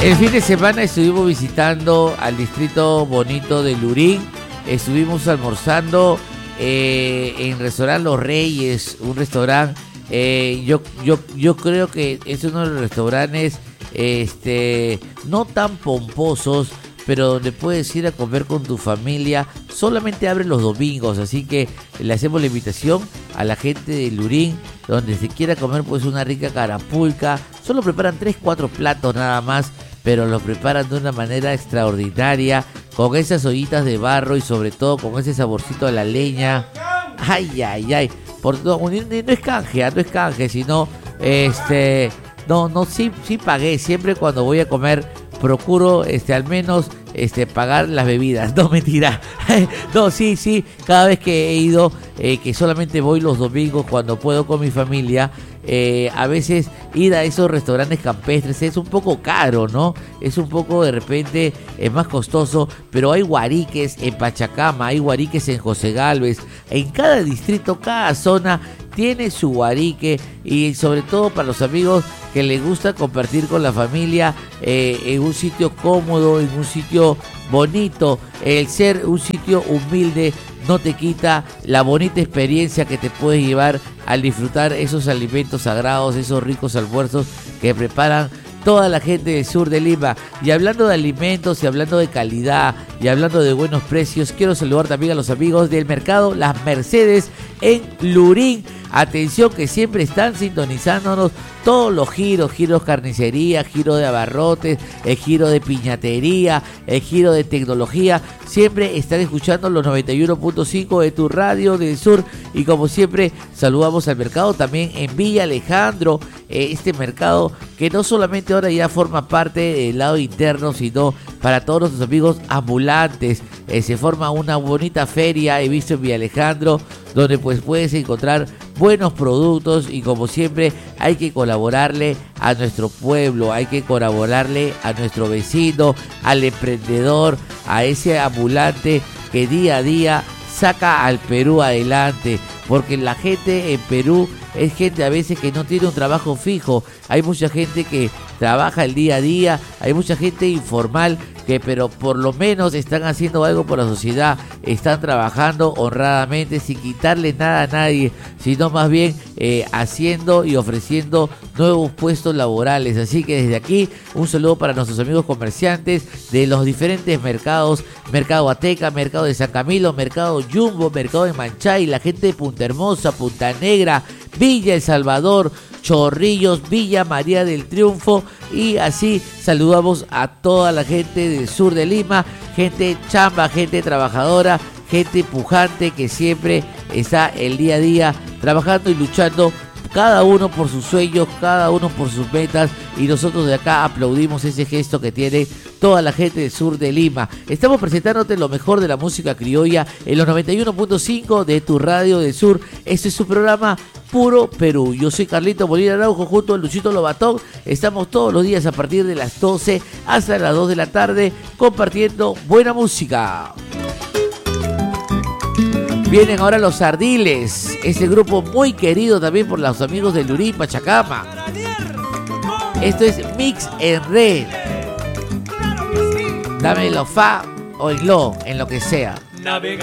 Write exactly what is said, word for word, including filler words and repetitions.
El fin de semana estuvimos visitando al distrito bonito de Lurín. Estuvimos almorzando eh, en restaurante Los Reyes, un restaurante. Eh, yo, yo, yo creo que es uno de los restaurantes este, no tan pomposos, pero donde puedes ir a comer con tu familia. Solamente abre los domingos, así que le hacemos la invitación a la gente de Lurín, donde se quiera comer pues una rica carapulca. Solo preparan tres, cuatro platos nada más, pero lo preparan de una manera extraordinaria, con esas ollitas de barro y sobre todo con ese saborcito de la leña. Ay, ay, ay. Por, no, no es canje, no es canje, sino, este, no, no, sí, sí pagué. Siempre cuando voy a comer procuro, este, al menos, este, pagar las bebidas. No, mentira. No, sí, sí, cada vez que he ido, eh, que solamente voy los domingos cuando puedo con mi familia, eh, a veces ir a esos restaurantes campestres es un poco caro, ¿no? Es un poco, de repente, es más costoso, pero hay guariques en Pachacama, hay guariques en José Gálvez. En cada distrito, cada zona tiene su guarique, y sobre todo para los amigos que les gusta compartir con la familia eh, en un sitio cómodo, en un sitio bonito. El ser un sitio humilde no te quita la bonita experiencia que te puedes llevar al disfrutar esos alimentos sagrados, esos ricos almuerzos que preparan toda la gente del sur de Lima. Y hablando de alimentos, y hablando de calidad, y hablando de buenos precios, quiero saludar también a los amigos del mercado Las Mercedes en Lurín. Atención, que siempre están sintonizándonos todos los giros, giros carnicería, giro de abarrotes, el giro de piñatería, el giro de tecnología. Siempre están escuchando los noventa y uno punto cinco de tu radio del sur. Y como siempre, saludamos al mercado también en Villa Alejandro, eh, este mercado que no solamente ahora ya forma parte del lado interno, sino para todos nuestros amigos ambulantes. Eh, se forma una bonita feria, he visto en Villa Alejandro, donde pues puedes encontrar buenos productos, y como siempre hay que colaborarle a nuestro pueblo, hay que colaborarle a nuestro vecino, al emprendedor, a ese ambulante que día a día saca al Perú adelante, porque la gente en Perú es gente a veces que no tiene un trabajo fijo. Hay mucha gente que trabaja el día a día, hay mucha gente informal que, pero por lo menos están haciendo algo por la sociedad, están trabajando honradamente sin quitarle nada a nadie, sino más bien eh, haciendo y ofreciendo nuevos puestos laborales. Así que desde aquí un saludo para nuestros amigos comerciantes de los diferentes mercados: Mercado Ateca, Mercado de San Camilo, Mercado Jumbo, Mercado de Manchay, la gente de Punta Hermosa, Punta Negra, Villa El Salvador, Chorrillos, Villa María del Triunfo. Y así saludamos a toda la gente del sur de Lima, gente chamba, gente trabajadora, gente pujante que siempre está el día a día trabajando y luchando, cada uno por sus sueños, cada uno por sus metas, y nosotros de acá aplaudimos ese gesto que tiene toda la gente del sur de Lima. Estamos presentándote lo mejor de la música criolla en los noventa y uno punto cinco de tu radio del sur. Este es su programa Puro Perú. Yo soy Carlito Molina Araujo junto a Luchito Lobatón. Estamos todos los días a partir de las doce hasta las dos de la tarde compartiendo buena música. Vienen ahora los Ardiles, ese grupo muy querido también por los amigos de Lurín, Pachacama. Esto es Mix en Red. Dámelo fa o en lo, en lo que sea. Navega.